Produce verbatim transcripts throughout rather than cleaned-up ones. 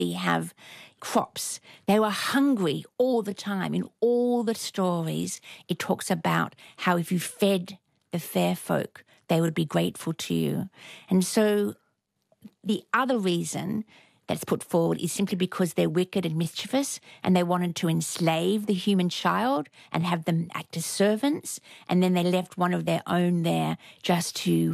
They have crops. They were hungry all the time. In all the stories, it talks about how if you fed the fair folk, they would be grateful to you. And so the other reason that's put forward is simply because they're wicked and mischievous and they wanted to enslave the human child and have them act as servants, and then they left one of their own there just to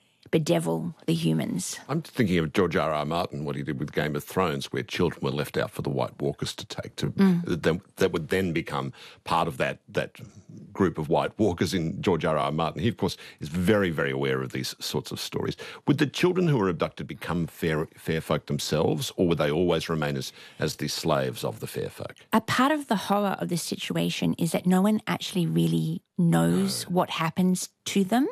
bedevil the humans. I'm thinking of George R. R. Martin, what he did with Game of Thrones, where children were left out for the White Walkers to take, to mm. that, that would then become part of that that group of White Walkers in George R. R. Martin. He, of course, is very, very aware of these sorts of stories. Would the children who were abducted become fair, fair folk themselves, or would they always remain as, as the slaves of the fair folk? A part of the horror of this situation is that no one actually really knows no. what happens to them.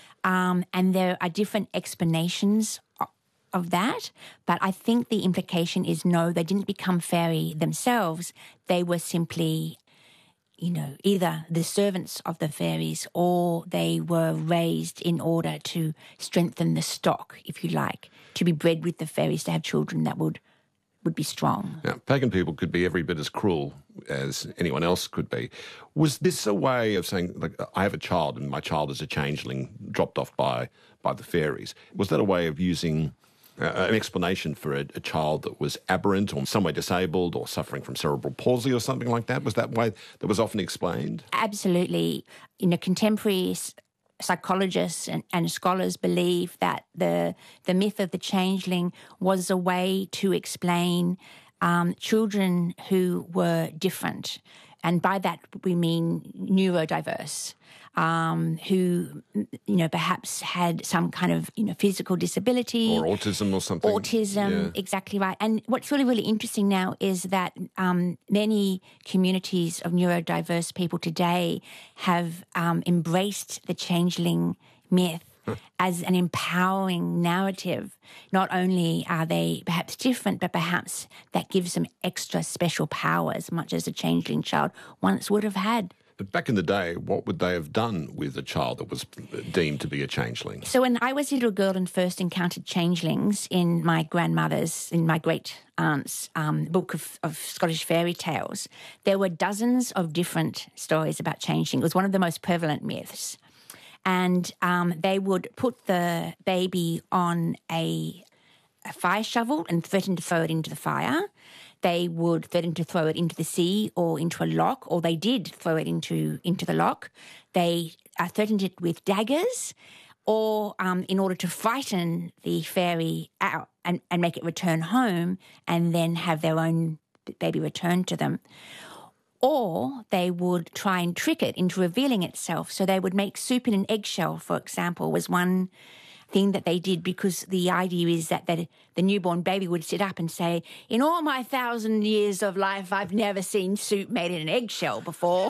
Um, and there are different explanations of that, but I think the implication is no, they didn't become fairy themselves. They were simply, you know, either the servants of the fairies or they were raised in order to strengthen the stock, if you like, to be bred with the fairies, to have children that would would be strong. Now, pagan people could be every bit as cruel as anyone else could be. Was this a way of saying, like, I have a child and my child is a changeling dropped off by, by the fairies? Was that a way of using uh, an explanation for a, a child that was aberrant or some way disabled or suffering from cerebral palsy or something like that? Was that way that was often explained? Absolutely. You know, contemporary psychologists and, and scholars believe that the the myth of the changeling was a way to explain um, children who were different. And by that we mean neurodiverse, um, who, you know, perhaps had some kind of, you know, physical disability. Or autism or something. Autism, yeah. Exactly right. And what's really, really interesting now is that um, many communities of neurodiverse people today have um, embraced the changeling myth as an empowering narrative. Not only are they perhaps different, but perhaps that gives them extra special powers, much as a changeling child once would have had. But back in the day, what would they have done with a child that was deemed to be a changeling? So when I was a little girl and first encountered changelings in my grandmother's, in my great-aunt's um, book of, of Scottish fairy tales, there were dozens of different stories about changeling. It was one of the most prevalent myths. And um, they would put the baby on a, a fire shovel and threaten to throw it into the fire. They would threaten to throw it into the sea or into a loch, or they did throw it into, into the loch. They uh, threatened it with daggers, or um, in order to frighten the fairy out and, and make it return home and then have their own baby returned to them. Or they would try and trick it into revealing itself. So they would make soup in an eggshell, for example, was one thing that they did, because the idea is that the, the newborn baby would sit up and say, in all my thousand years of life, I've never seen soup made in an eggshell before.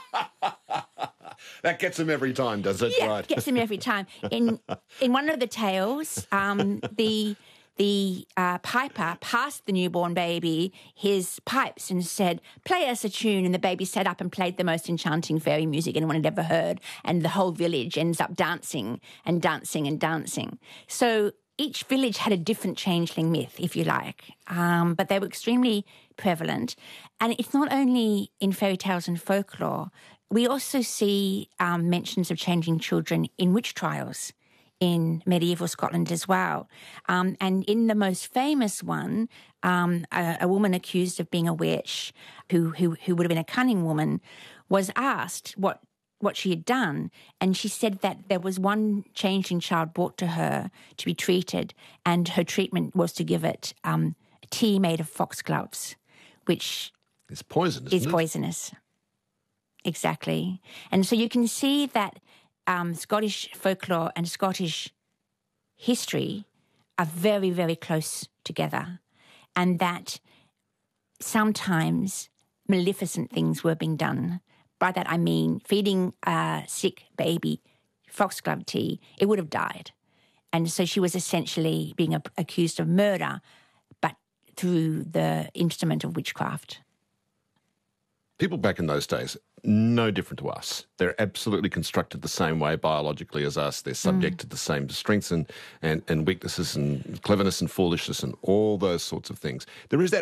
That gets them every time, does it? Yeah, right. Gets them every time. In in one of the tales, um, the... The uh, piper passed the newborn baby his pipes and said, play us a tune. And the baby sat up and played the most enchanting fairy music anyone had ever heard. And the whole village ends up dancing and dancing and dancing. So each village had a different changeling myth, if you like. Um, but they were extremely prevalent. And it's not only in fairy tales and folklore. We also see um, mentions of changing children in witch trials in medieval Scotland as well. Um, and in the most famous one, um, a, a woman accused of being a witch, who, who who would have been a cunning woman, was asked what what she had done, and she said that there was one changeling child brought to her to be treated, and her treatment was to give it um, tea made of foxgloves, which is poisonous. Is poisonous. Exactly. And so you can see that Um, Scottish folklore and Scottish history are very, very close together, and that sometimes maleficent things were being done. By that I mean feeding a sick baby foxglove tea, it would have died. And so she was essentially being a- accused of murder, but through the instrument of witchcraft. people back in those days, no different to us. They're absolutely constructed the same way biologically as us. They're subject mm. to the same strengths and, and, and weaknesses and cleverness and foolishness and all those sorts of things. There is that